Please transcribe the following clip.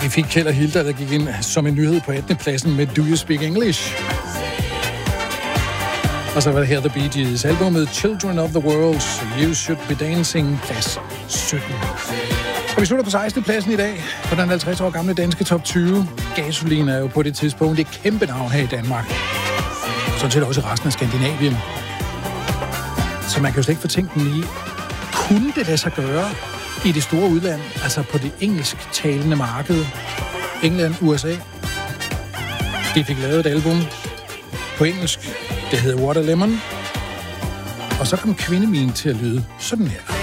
De fik Kjeld og Hilda, der gik ind som en nyhed på 18. pladsen med Do You Speak English? Og så var det her The Bee Gees albumet Children of the World, You Should Be Dancing, plads 17. Og vi slutter på 16. pladsen i dag på den 50 år gamle danske top 20. Gasolin er jo på det tidspunkt et kæmpe navn her i Danmark. Sådan set også i resten af Skandinavien. Så man kan jo slet ikke få tænkt den i. Kunne det lade sig gøre i det store udland, altså på det engelsktalende marked, England, USA? De fik lavet et album på engelsk. Det hedder Water Lemon. Og så kom Kvindemien til at lyde sådan her.